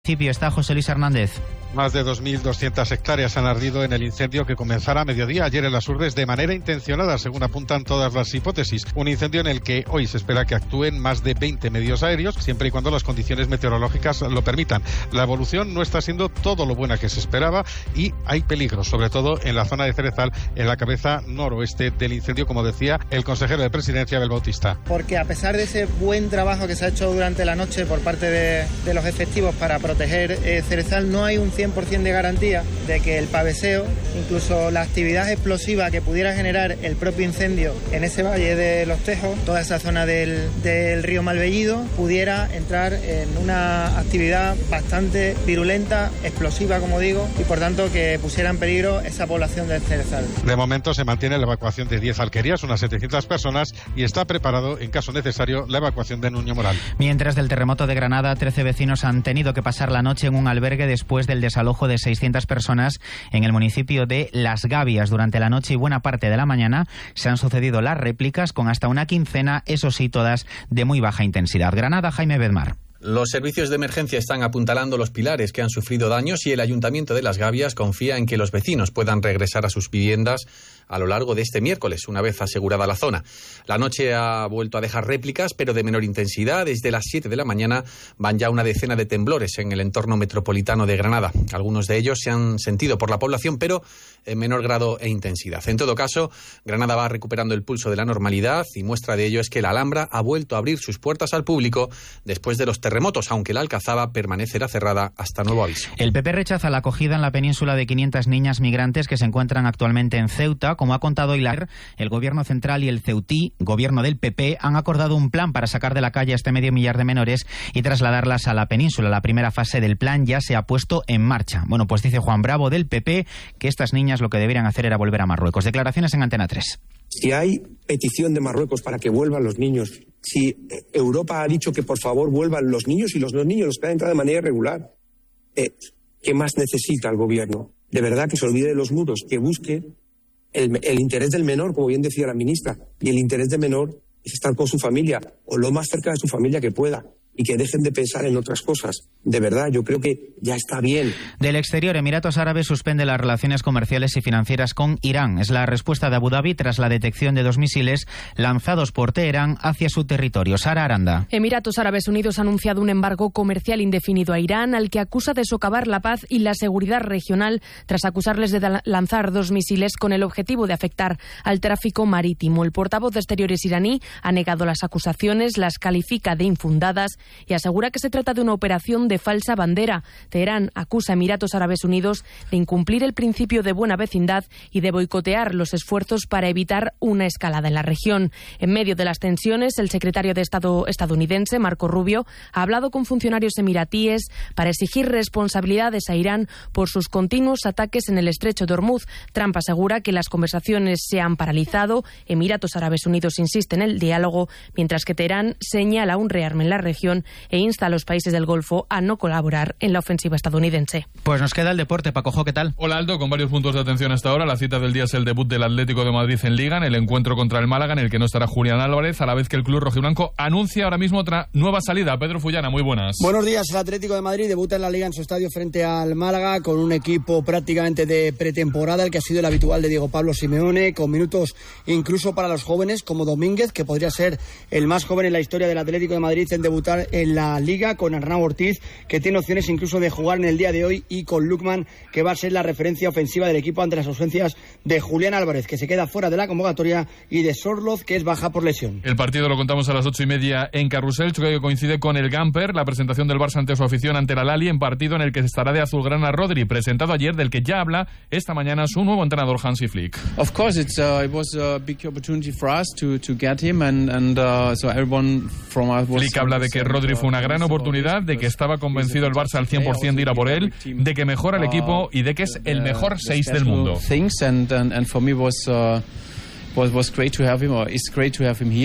Está José Luis Hernández. Más de 2.200 hectáreas han ardido en el incendio que comenzará a mediodía ayer en Las Urdes de manera intencionada, según apuntan todas las hipótesis. Un incendio en el que hoy se espera que actúen más de 20 medios aéreos, siempre y cuando las condiciones meteorológicas lo permitan. La evolución no está siendo todo lo buena que se esperaba y hay peligros, sobre todo en la zona de Cerezal, en la cabeza noroeste del incendio, como decía el consejero de Presidencia, Abel Bautista. Porque a pesar de ese buen trabajo que se ha hecho durante la noche por parte de los efectivos para proteger Cerezal, no hay un 100% de garantía de que el paveseo, incluso la actividad explosiva que pudiera generar el propio incendio en ese valle de Los Tejos, toda esa zona del río Malvellido, pudiera entrar en una actividad bastante virulenta, explosiva, como digo, y por tanto que pusiera en peligro esa población de Cerezal. De momento se mantiene la evacuación de 10 alquerías, unas 700 personas, y está preparado, en caso necesario, la evacuación de Nuño Moral. Mientras, del terremoto de Granada, 13 vecinos han tenido que pasar la noche en un albergue después del desalojo de 600 personas en el municipio de Las Gavias. Durante la noche y buena parte de la mañana se han sucedido las réplicas con hasta una quincena, eso sí, todas de muy baja intensidad. Granada, Jaime Bedmar. Los servicios de emergencia están apuntalando los pilares que han sufrido daños y el Ayuntamiento de Las Gavias confía en que los vecinos puedan regresar a sus viviendas a lo largo de este miércoles, una vez asegurada la zona. La noche ha vuelto a dejar réplicas, pero de menor intensidad. Desde las 7 de la mañana van ya una decena de temblores en el entorno metropolitano de Granada. Algunos de ellos se han sentido por la población, pero en menor grado e intensidad. En todo caso, Granada va recuperando el pulso de la normalidad y muestra de ello es que la Alhambra ha vuelto a abrir sus puertas al público después de los terremotos, aunque la Alcazaba permanecerá cerrada hasta nuevo aviso. El PP rechaza la acogida en la península de 500 niñas migrantes que se encuentran actualmente en Ceuta. Como ha contado Hilar, el Gobierno central y el Ceutí, gobierno del PP, han acordado un plan para sacar de la calle a este 500.000 de menores y trasladarlas a la península. La primera fase del plan ya se ha puesto en marcha. Bueno, pues dice Juan Bravo del PP que estas niñas lo que deberían hacer era volver a Marruecos. Declaraciones en Antena 3. Si hay petición de Marruecos para que vuelvan los niños, si Europa ha dicho que por favor vuelvan los niños y los niños los que han entrado de manera irregular, ¿qué más necesita el gobierno? De verdad que se olvide de los muros, que busque el interés del menor, como bien decía la ministra, y el interés del menor es estar con su familia o lo más cerca de su familia que pueda. Y que dejen de pensar en otras cosas. De verdad, yo creo que ya está bien. Del exterior, Emiratos Árabes suspende las relaciones comerciales y financieras con Irán. Es la respuesta de Abu Dhabi tras la detección de 2 misiles lanzados por Teherán hacia su territorio. Sara Aranda. Emiratos Árabes Unidos ha anunciado un embargo comercial indefinido a Irán, al que acusa de socavar la paz y la seguridad regional tras acusarles de lanzar 2 misiles con el objetivo de afectar al tráfico marítimo. El portavoz de Exteriores iraní ha negado las acusaciones, las califica de infundadas y asegura que se trata de una operación de falsa bandera. Teherán acusa a Emiratos Árabes Unidos de incumplir el principio de buena vecindad y de boicotear los esfuerzos para evitar una escalada en la región. En medio de las tensiones, el secretario de Estado estadounidense, Marco Rubio, ha hablado con funcionarios emiratíes para exigir responsabilidades a Irán por sus continuos ataques en el estrecho de Hormuz. Trump asegura que las conversaciones se han paralizado. Emiratos Árabes Unidos insiste en el diálogo, mientras que Teherán señala un rearme en la región e insta a los países del Golfo a no colaborar en la ofensiva estadounidense. Pues nos queda el deporte. Pacojo, ¿qué tal? Hola, Aldo, con varios puntos de atención hasta ahora. La cita del día es el debut del Atlético de Madrid en Liga, en el encuentro contra el Málaga, en el que no estará Julián Álvarez, a la vez que el club rojiblanco anuncia ahora mismo otra nueva salida. Pedro Fullana, muy buenas. Buenos días. El Atlético de Madrid debuta en la Liga en su estadio frente al Málaga con un equipo prácticamente de pretemporada, el que ha sido el habitual de Diego Pablo Simeone, con minutos incluso para los jóvenes como Domínguez, que podría ser el más joven en la historia del Atlético de Madrid en debutar en la Liga, con Arnau Ortiz, que tiene opciones incluso de jugar en el día de hoy, y con Lukman, que va a ser la referencia ofensiva del equipo ante las ausencias de Julián Álvarez, que se queda fuera de la convocatoria, y de Sorloz, que es baja por lesión. El partido lo contamos a las 8:30 en Carrusel, que coincide con el Gamper, la presentación del Barça ante su afición ante la Lali, en partido en el que estará de azulgrana Rodri, presentado ayer, del que ya habla esta mañana su nuevo entrenador Hansi Flick. Of course, it was a big opportunity for us to get him, and so everyone from us was. Flick habla de que Rodri fue una gran oportunidad, de que estaba convencido el Barça al 100% de ir a por él, de que mejora el equipo y de que es el mejor 6 del mundo. And for me was great to have him, or it's great to have him here.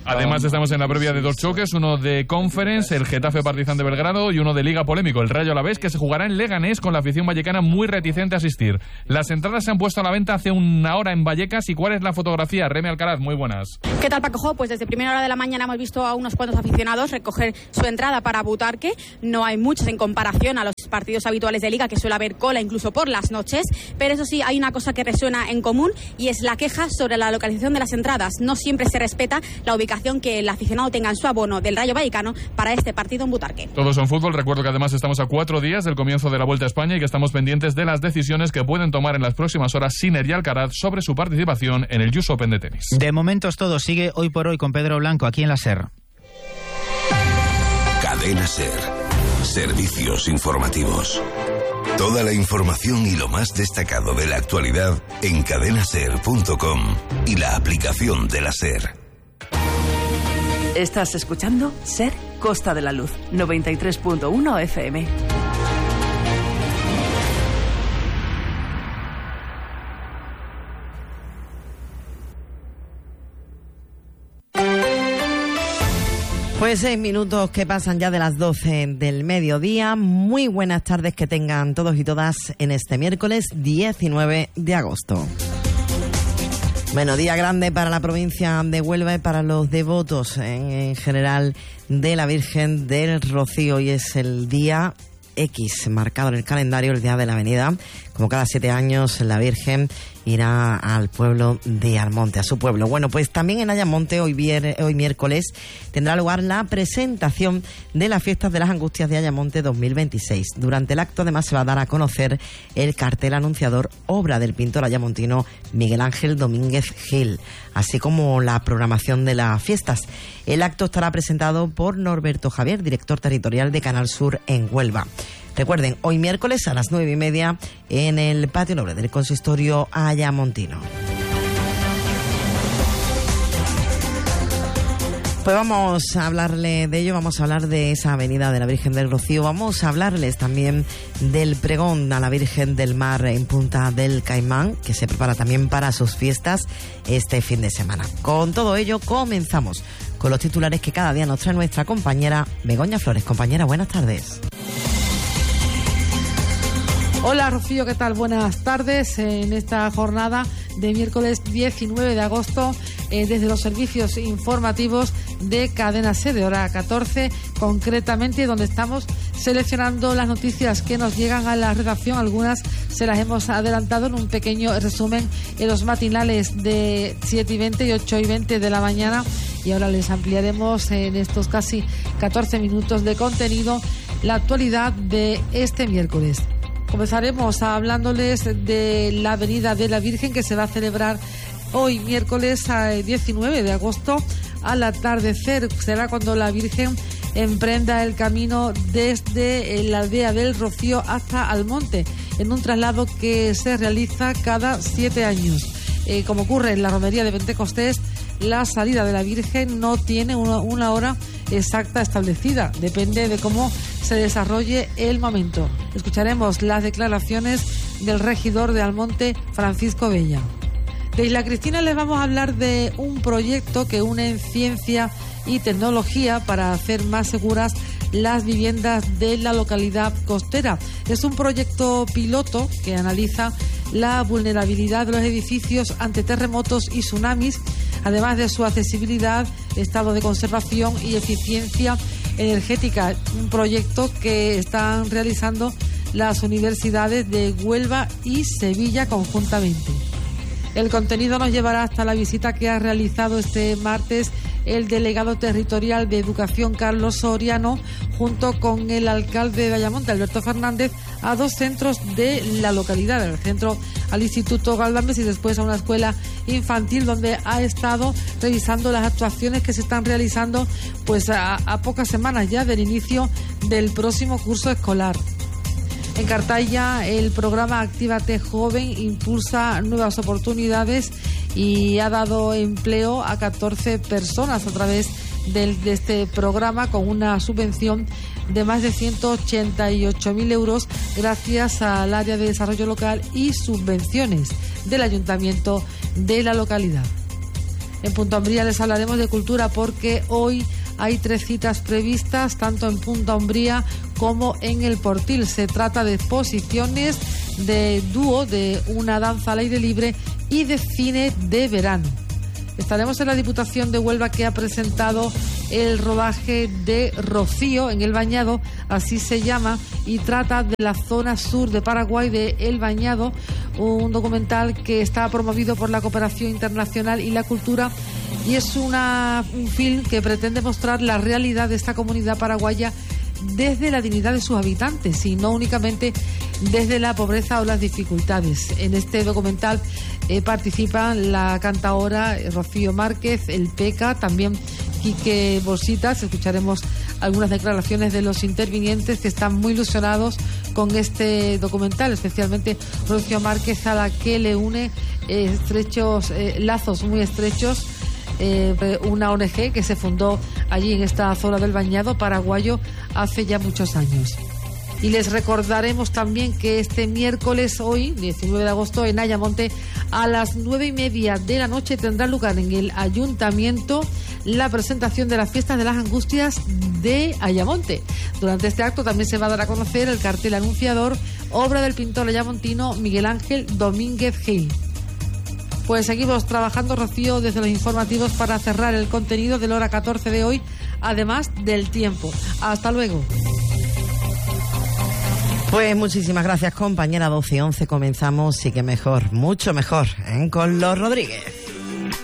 Además estamos en la previa de dos choques, uno de Conference, el Getafe Partizan de Belgrado, y uno de Liga polémico, el Rayo Alavés, que se jugará en Leganés con la afición vallecana muy reticente a asistir. Las entradas se han puesto a la venta hace una hora en Vallecas. ¿Y cuál es la fotografía? Remy Alcaraz, muy buenas. ¿Qué tal, Paco? Pues desde primera hora de la mañana hemos visto a unos cuantos aficionados recoger su entrada para Butarque. No hay muchos en comparación a los partidos habituales de Liga, que suele haber cola incluso por las noches, pero eso sí, hay una cosa que resuena en común y es la queja sobre la localización de las entradas. No siempre se respeta la ubicación que el aficionado tenga en su abono del Rayo Vallecano para este partido en Butarque. Todos son fútbol. Recuerdo que además estamos a 4 días del comienzo de la Vuelta a España y que estamos pendientes de las decisiones que pueden tomar en las próximas horas Sinner y Alcaraz sobre su participación en el US Open de tenis. De momento es todo. Sigue Hoy por Hoy con Pedro Blanco aquí en la SER. Cadena SER. Servicios informativos. Toda la información y lo más destacado de la actualidad en cadenaser.com y la aplicación de la SER. Estás escuchando SER Costa de la Luz, 93.1 FM. Pues 6 minutos que pasan ya de las 12 del mediodía. Muy buenas tardes que tengan todos y todas en este miércoles 19 de agosto. Bueno, día grande para la provincia de Huelva y para los devotos en general de la Virgen del Rocío. Y es el día X, marcado en el calendario, el Día de la Avenida. Como cada 7 años, la Virgen irá al pueblo de Almonte, a su pueblo. Bueno, pues también en Ayamonte, hoy miércoles, tendrá lugar la presentación de las Fiestas de las Angustias de Ayamonte 2026. Durante el acto, además, se va a dar a conocer el cartel anunciador, obra del pintor ayamontino Miguel Ángel Domínguez Gil, así como la programación de las fiestas. El acto estará presentado por Norberto Javier, director territorial de Canal Sur en Huelva. Recuerden, hoy miércoles a las 9:30 en el patio noble del consistorio ayamontino. Pues vamos a hablarle de ello, vamos a hablar de esa avenida de la Virgen del Rocío, vamos a hablarles también del pregón a la Virgen del Mar en Punta del Caimán, que se prepara también para sus fiestas este fin de semana. Con todo ello comenzamos con los titulares que cada día nos trae nuestra compañera Begoña Flores. Compañera, buenas tardes. Hola Rocío, ¿qué tal? Buenas tardes. En esta jornada de miércoles 19 de agosto, desde los servicios informativos de Cadena SER, de hora 14, concretamente, donde estamos seleccionando las noticias que nos llegan a la redacción. Algunas se las hemos adelantado en un pequeño resumen en los matinales de 7:20 y 8:20 de la mañana, y ahora les ampliaremos en estos casi 14 minutos de contenido la actualidad de este miércoles. Comenzaremos hablándoles de la Avenida de la Virgen, que se va a celebrar hoy miércoles 19 de agosto al atardecer. Será cuando la Virgen emprenda el camino desde la aldea del Rocío hasta Almonte, en un traslado que se realiza cada 7 años. Como ocurre en la romería de Pentecostés, la salida de la Virgen no tiene una hora exacta establecida, depende de cómo se desarrolle el momento. Escucharemos las declaraciones del regidor de Almonte, Francisco Bella. De Isla Cristina les vamos a hablar de un proyecto que une ciencia y tecnología para hacer más seguras las viviendas de la localidad costera. Es un proyecto piloto que analiza la vulnerabilidad de los edificios ante terremotos y tsunamis, además de su accesibilidad, estado de conservación y eficiencia energética. Un proyecto que están realizando las universidades de Huelva y Sevilla conjuntamente. El contenido nos llevará hasta la visita que ha realizado este martes el delegado territorial de Educación, Carlos Soriano, junto con el alcalde de Ayamonte, Alberto Fernández, a 2 centros de la localidad, el centro al Instituto Galdames y después a una escuela infantil, donde ha estado revisando las actuaciones que se están realizando pues a pocas semanas ya del inicio del próximo curso escolar. En Cartaya, el programa Actívate Joven impulsa nuevas oportunidades y ha dado empleo a 14 personas a través de este programa, con una subvención de más de 188.000 euros gracias al área de desarrollo local y subvenciones del ayuntamiento de la localidad. En Punta Umbría les hablaremos de cultura porque hoy hay 3 citas previstas, tanto en Punta Umbría como en el Portil. Se trata de exposiciones de dúo, de una danza al aire libre y de cine de verano. Estaremos en la Diputación de Huelva, que ha presentado el rodaje de Rocío en El Bañado, así se llama, y trata de la zona sur de Paraguay, de El Bañado, un documental que está promovido por la Cooperación Internacional y la Cultura, y es un film que pretende mostrar la realidad de esta comunidad paraguaya desde la dignidad de sus habitantes y no únicamente desde la pobreza o las dificultades. En este documental participan la cantaora Rocío Márquez, el Peca, también Quique Bolsitas. Escucharemos algunas declaraciones de los intervinientes que están muy ilusionados con este documental, especialmente Rocío Márquez, a la que le une lazos muy estrechos, una ONG que se fundó allí en esta zona del Bañado paraguayo hace ya muchos años. Y les recordaremos también que este miércoles, hoy, 19 de agosto, en Ayamonte, a las 9:30 de la noche tendrá lugar en el Ayuntamiento la presentación de las Fiestas de las Angustias de Ayamonte. Durante este acto también se va a dar a conocer el cartel anunciador, obra del pintor ayamontino Miguel Ángel Domínguez Gil. Pues seguimos trabajando, Rocío, desde los informativos para cerrar el contenido de la hora 14 de hoy, además del tiempo. Hasta luego. Pues muchísimas gracias, compañera. 12:11 comenzamos, sí que mejor, mucho mejor, con los Rodríguez.